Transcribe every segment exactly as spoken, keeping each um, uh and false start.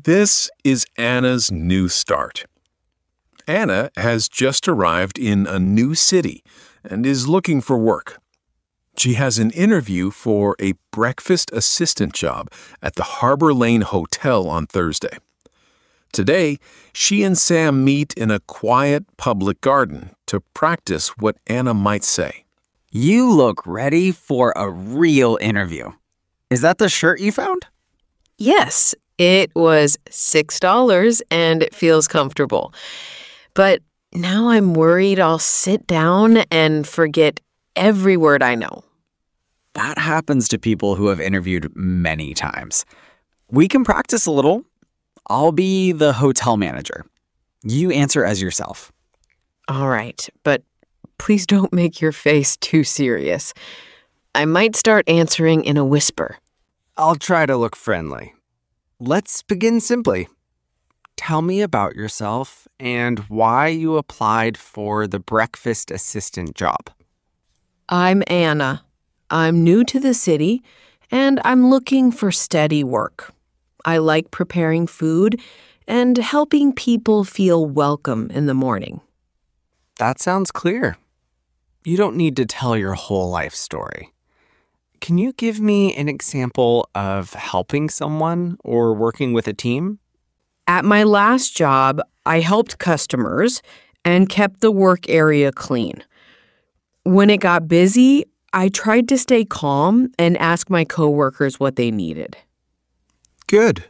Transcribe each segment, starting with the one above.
This is Anna's new start. Anna has just arrived in a new city and is looking for work. She has an interview for a breakfast assistant job at the Harbor Lane Hotel on Thursday. Today, she and Sam meet in a quiet public garden to practice what Anna might say. You look ready for a real interview. Is that the shirt you found? Yes, it was six dollars and it feels comfortable. But now I'm worried I'll sit down and forget every word I know. That happens to people who have interviewed many times. We can practice a little. I'll be the hotel manager. You answer as yourself. All right, but please don't make your face too serious. I might start answering in a whisper. I'll try to look friendly. Let's begin simply. Tell me about yourself and why you applied for the breakfast assistant job. I'm Anna. I'm new to the city, and I'm looking for steady work. I like preparing food and helping people feel welcome in the morning. That sounds clear. You don't need to tell your whole life story. Can you give me an example of helping someone or working with a team? At my last job, I helped customers and kept the work area clean. When it got busy, I tried to stay calm and ask my coworkers what they needed. Good.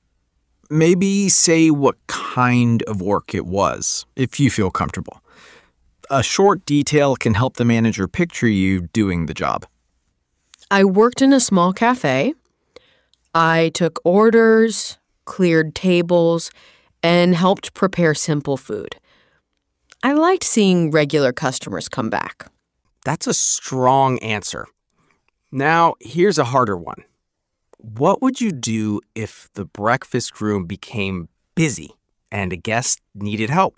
Maybe say what kind of work it was, if you feel comfortable. A short detail can help the manager picture you doing the job. I worked in a small cafe. I took orders, cleared tables, and helped prepare simple food. I liked seeing regular customers come back. That's a strong answer. Now, here's a harder one. What would you do if the breakfast room became busy and a guest needed help?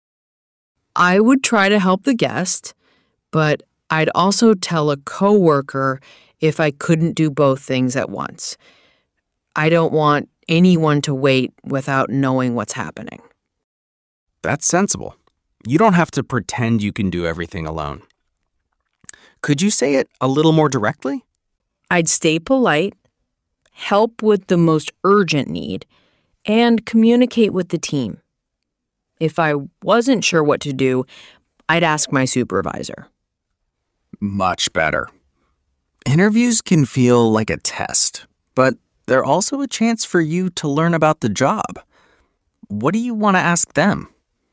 I would try to help the guest, but I'd also tell a coworker if I couldn't do both things at once. I don't want anyone to wait without knowing what's happening. That's sensible. You don't have to pretend you can do everything alone. Could you say it a little more directly? I'd stay polite, help with the most urgent need, and communicate with the team. If I wasn't sure what to do, I'd ask my supervisor. Much better. Interviews can feel like a test, but they're also a chance for you to learn about the job. What do you want to ask them?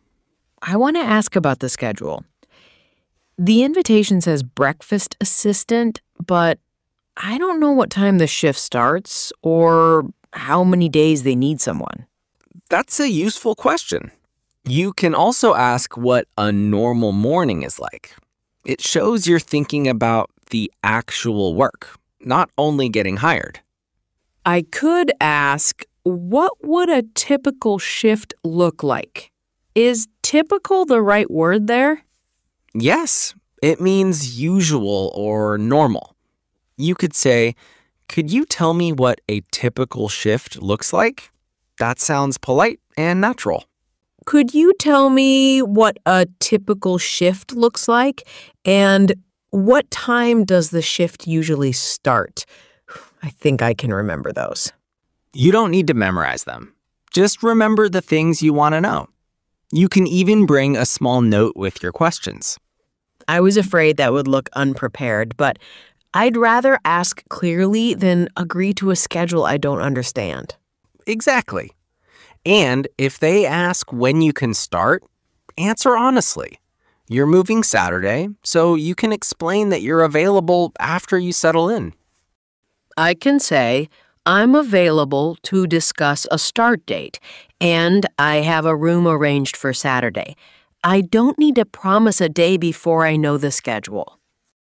I want to ask about the schedule. The invitation says breakfast assistant, but I don't know what time the shift starts or how many days they need someone. That's a useful question. You can also ask what a normal morning is like. It shows you're thinking about the actual work, not only getting hired. I could ask, what would a typical shift look like? Is typical the right word there? Yes, it means usual or normal. You could say, could you tell me what a typical shift looks like? That sounds polite and natural. Could you tell me what a typical shift looks like? And what time does the shift usually start? I think I can remember those. You don't need to memorize them. Just remember the things you want to know. You can even bring a small note with your questions. I was afraid that would look unprepared, but I'd rather ask clearly than agree to a schedule I don't understand. Exactly. And if they ask when you can start, answer honestly. You're moving Saturday, so you can explain that you're available after you settle in. I can say, I'm available to discuss a start date, and I have a room arranged for Saturday. I don't need to promise a day before I know the schedule.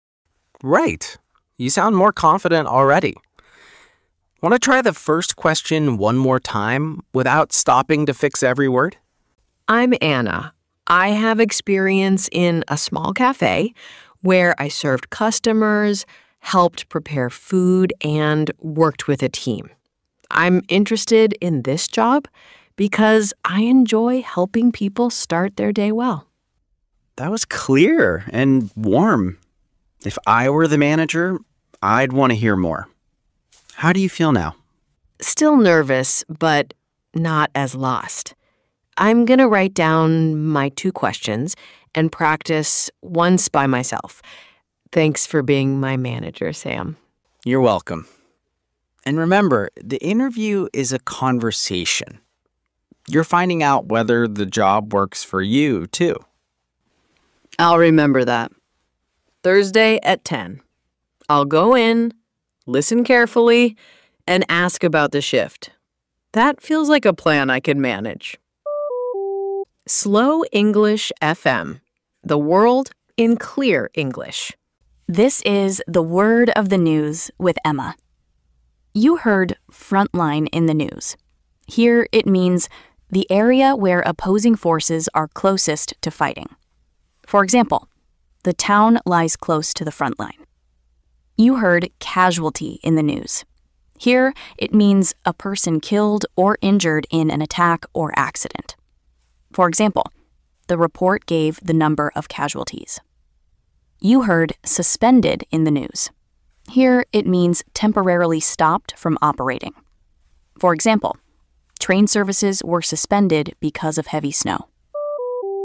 Right. You sound more confident already. Want to try the first question one more time without stopping to fix every word? I'm Anna. I have experience in a small cafe where I served customers, helped prepare food, and worked with a team. I'm interested in this job because I enjoy helping people start their day well. That was clear and warm. If I were the manager, I'd want to hear more. How do you feel now? Still nervous, but not as lost. I'm going to write down my two questions and practice once by myself. Thanks for being my manager, Sam. You're welcome. And remember, the interview is a conversation. You're finding out whether the job works for you, too. I'll remember that. Thursday at ten. I'll go in, listen carefully, and ask about the shift. That feels like a plan I can manage. Slow English F M. The world in clear English. This is the word of the news with Emma. You heard frontline in the news. Here it means the area where opposing forces are closest to fighting. For example, the town lies close to the front line. You heard casualty in the news. Here it means a person killed or injured in an attack or accident. For example, the report gave the number of casualties. You heard suspended in the news. Here it means temporarily stopped from operating. For example, train services were suspended because of heavy snow.